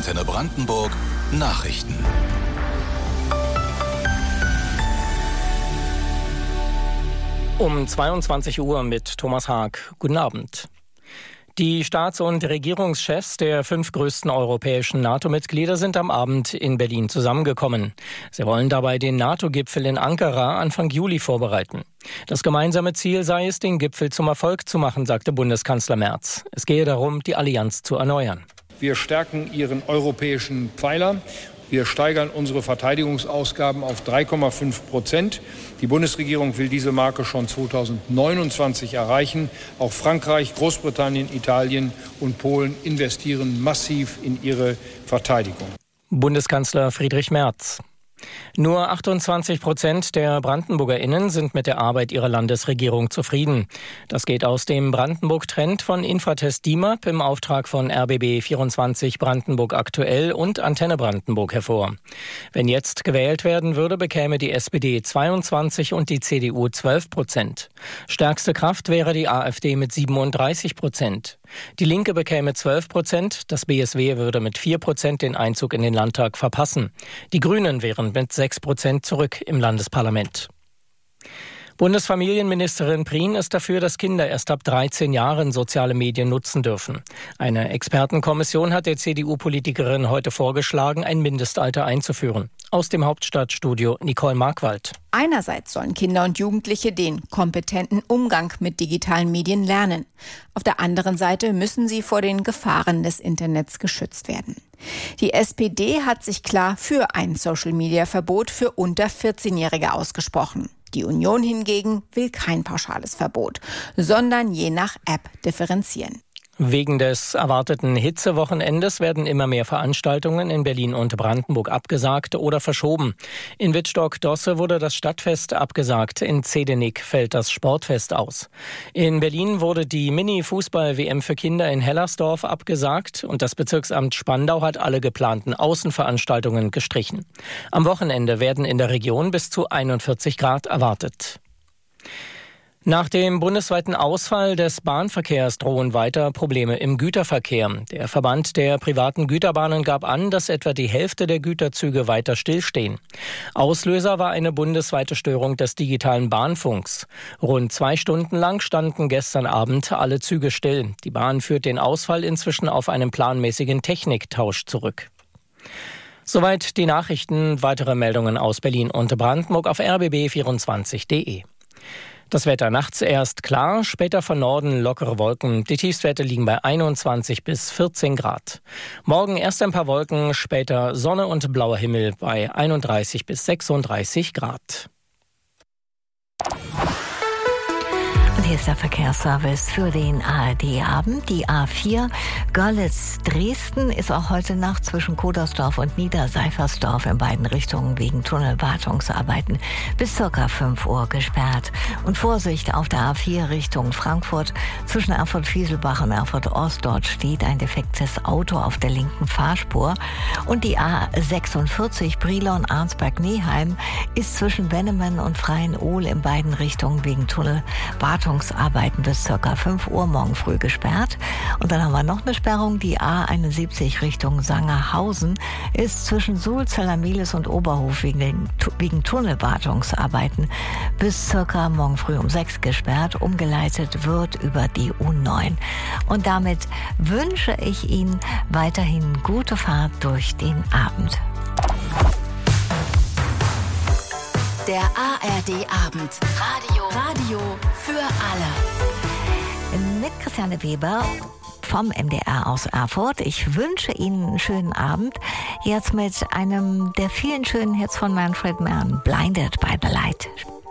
Antenne Brandenburg Nachrichten. Um 22 Uhr mit Thomas Haag. Guten Abend. Die Staats- und Regierungschefs der 5 größten europäischen NATO-Mitglieder sind am Abend in Berlin zusammengekommen. Sie wollen dabei den NATO-Gipfel in Ankara Anfang Juli vorbereiten. Das gemeinsame Ziel sei es, den Gipfel zum Erfolg zu machen, sagte Bundeskanzler Merz. Es gehe darum, die Allianz zu erneuern. Wir stärken ihren europäischen Pfeiler. Wir steigern unsere Verteidigungsausgaben auf 3,5%. Die Bundesregierung will diese Marke schon 2029 erreichen. Auch Frankreich, Großbritannien, Italien und Polen investieren massiv in ihre Verteidigung. Bundeskanzler Friedrich Merz. Nur 28% der BrandenburgerInnen sind mit der Arbeit ihrer Landesregierung zufrieden. Das geht aus dem Brandenburg-Trend von Infratest DIMAP im Auftrag von RBB24 Brandenburg aktuell und Antenne Brandenburg hervor. Wenn jetzt gewählt werden würde, bekäme die SPD 22 und die CDU 12%. Stärkste Kraft wäre die AfD mit 37%. Die Linke bekäme 12%, das BSW würde mit 4% den Einzug in den Landtag verpassen. Die Grünen wären mit 6% zurück im Landesparlament. Bundesfamilienministerin Prien ist dafür, dass Kinder erst ab 13 Jahren soziale Medien nutzen dürfen. Eine Expertenkommission hat der CDU-Politikerin heute vorgeschlagen, ein Mindestalter einzuführen. Aus dem Hauptstadtstudio Nicole Markwald. Einerseits sollen Kinder und Jugendliche den kompetenten Umgang mit digitalen Medien lernen. Auf der anderen Seite müssen sie vor den Gefahren des Internets geschützt werden. Die SPD hat sich klar für ein Social-Media-Verbot für unter 14-Jährige ausgesprochen. Die Union hingegen will kein pauschales Verbot, sondern je nach App differenzieren. Wegen des erwarteten Hitzewochenendes werden immer mehr Veranstaltungen in Berlin und Brandenburg abgesagt oder verschoben. In Wittstock-Dosse wurde das Stadtfest abgesagt, in Zedenik fällt das Sportfest aus. In Berlin wurde die Mini-Fußball-WM für Kinder in Hellersdorf abgesagt und das Bezirksamt Spandau hat alle geplanten Außenveranstaltungen gestrichen. Am Wochenende werden in der Region bis zu 41 Grad erwartet. Nach dem bundesweiten Ausfall des Bahnverkehrs drohen weiter Probleme im Güterverkehr. Der Verband der privaten Güterbahnen gab an, dass etwa die Hälfte der Güterzüge weiter stillstehen. Auslöser war eine bundesweite Störung des digitalen Bahnfunks. Rund 2 Stunden lang standen gestern Abend alle Züge still. Die Bahn führt den Ausfall inzwischen auf einen planmäßigen Techniktausch zurück. Soweit die Nachrichten. Weitere Meldungen aus Berlin und Brandenburg auf rbb24.de. Das Wetter nachts erst klar, später von Norden lockere Wolken. Die Tiefstwerte liegen bei 21 bis 14 Grad. Morgen erst ein paar Wolken, später Sonne und blauer Himmel bei 31 bis 36 Grad. Und hier ist der Verkehrsservice für den ARD-Abend. Die A4 Görlitz-Dresden ist auch heute Nacht zwischen Kodersdorf und Niederseifersdorf in beiden Richtungen wegen Tunnelwartungsarbeiten bis ca. 5 Uhr gesperrt. Und Vorsicht auf der A4 Richtung Frankfurt zwischen Erfurt-Fieselbach und Erfurt-Ost. Dort steht ein defektes Auto auf der linken Fahrspur. Und die A46 Brilon-Arnsberg-Neheim ist zwischen Wennemen und Freienohl in beiden Richtungen wegen Tunnelwartungsarbeiten bis ca. 5 Uhr morgen früh gesperrt. Und dann haben wir noch eine Sperrung. Die A71 Richtung Sangerhausen ist zwischen Suhl, Zellermilis und Oberhof wegen Tunnelwartungsarbeiten bis ca. morgen früh um 6 gesperrt. Umgeleitet wird über die U9. Und damit wünsche ich Ihnen weiterhin gute Fahrt durch den Abend. Der ARD-Abend. Radio für alle. Mit Christiane Weber vom MDR aus Erfurt. Ich wünsche Ihnen einen schönen Abend. Jetzt mit einem der vielen schönen Hits von Manfred Mann, Blinded by the Light.